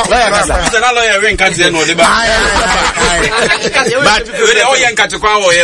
lawyer ring cat no the but we all young cat kwa wo ye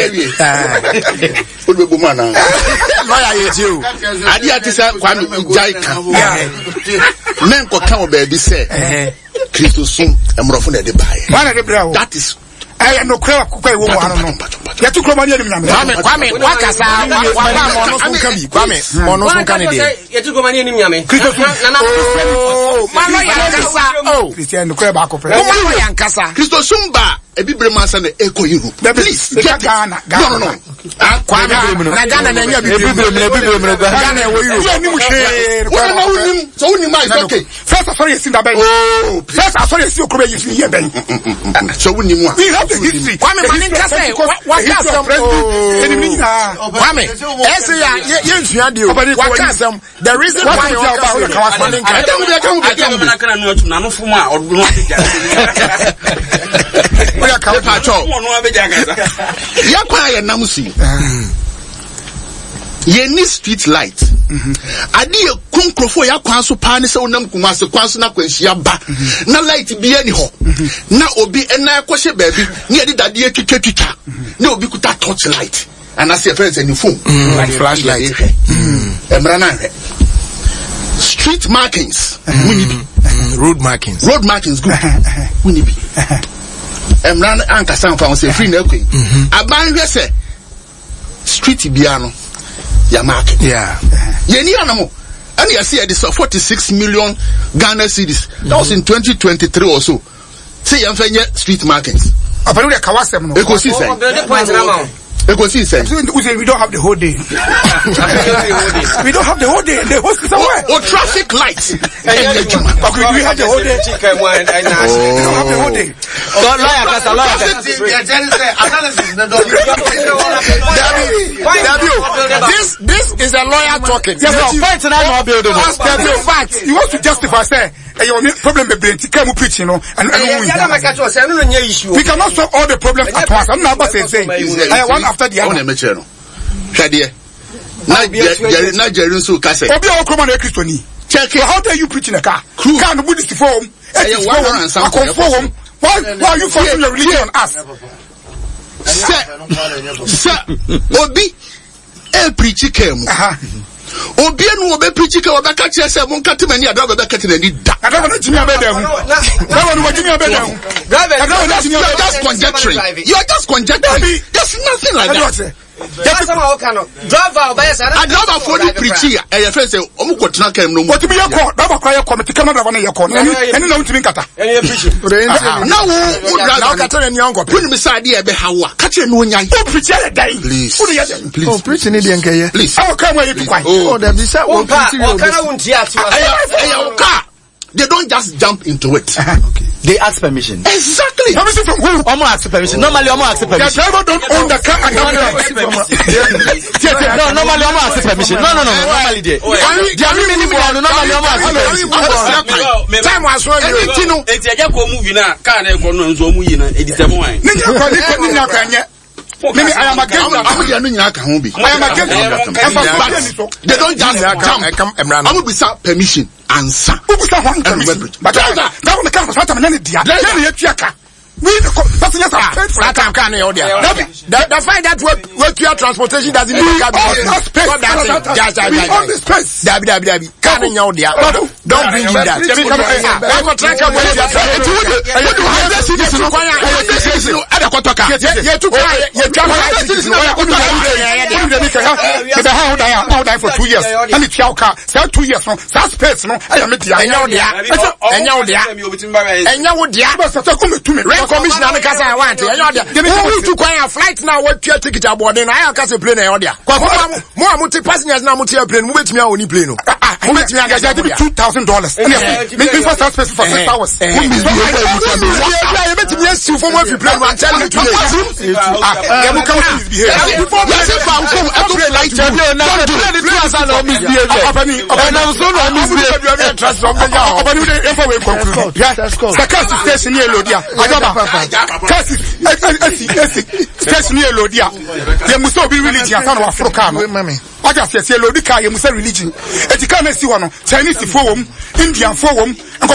Udbegumana lawyer you adi atisa kwa jaika men ko kan baby say Christo sum emrofo na de bae that is no cry kwa wo mo no ya tu kroma ni enim nyame kwame wakasa wa mo no so kan bi kwame mo no so kan de ya tu kroma ni enim nyame Christo sum na mano yankasa Christian no cry ba ko pe mano yankasa Christo sum ba ebibre mansa na eko yiru please get Ghana no kwame na Ghana na nya bibre Ghana e wo yiru ya ni mu hwe wona na unim so unim ma is okay first sorry is in the bank first sorry is you crobe you here bank so unim wa we have the history kwame manin ka say what gas enemy kwame ese ya yensua de o what gas the reason why you are about the manin ka na kana no atu na no fom a odo ya ka pa cho ya kwa ya namusi ye ni street light ade ye kunkrofo ya kwa so pa ne se wonam kuma se kwa so na kwanhia ba na light bi ani ho na obi ena kwhye baabi ne yede dade ye twitwa na obi kuta torch light and as your friends any phone like flashlight emra na hwe street markings road markings good we be emran ankasa fa on say free na ekwe aban hwe se street bia no ya market ye ni anamo and you see this 46 million Ghana cedis that was in 2023 or so say you fanya street markets apanu de kawasem no ekosi say ekosi say we don't have the whole day we don't have the whole day the host is somewhere traffic lights okay we have the whole day we don't have the whole day this is a lawyer talking yes fact you want to justify say your problem be plenty come preach and we cannot solve all the problems at once I'm not about to say one after the other na Jerry so ka say obi o kroma na Christiani check how dare you preach in a car no Buddhist form why are you forcing your religion on us sir obi e preach kemu obi enu obe preach ke obe ka che say mon katemani ado obe katemani da ado na jimi abeda hu you're just conjecturing there's nothing like that driver for the preacher your friend say omukotuna kem no what be your call driver cry committee come driver na your call any no ntimi nkata now now katana ni ongo puni misade e be hawa kache no nya o preacher le dai please oh preaching ni de nkeye please how come you kwai oh dem be say o kana wunti ati they don't just jump into it. Okay. They ask permission. Exactly. Permission from who? Omo ask permission. Normally, Omo ask permission. The driver don't own the car and no, normally Omo ask permission. No. Normally, they. Normally, Omo ask permission. Time was when you know. It's a go movie na car na go no nzo mu yi na edisem wan. Ninya kwanye. Maybe I am against they don't just jump. I will be permission answer. But that one comes what I'm not we the passengers are paid for that time can you there. The find that work your transportation doesn't mean we own the space. Dabi can you there. Don't bring in that. I'm a tracker where you for 2 years. Let me tell car. Sell 2 years no. That space no. I am there. Commissioner na kasa want e yo dia who to kwanya flight na what your ticket aboard na I kasa plane e yo dia mo amuti passengers na amuti plane mo betimi a oni plane no mo betimi aga $2,000 me for that space for 6 hours mo betimi asi for mo fi plane one tell me today ya mo come misbehave before me say fa come every light na the 2,000 misbehave na so no misbehave trust from the ya obani we dey for we conclude yeah second station here lodia kasi station here lodia ye muso bi religion san wa Africa no aja se lodi ka ye muso religion etika na si ho no Chinese fo wom Indian fo wom enko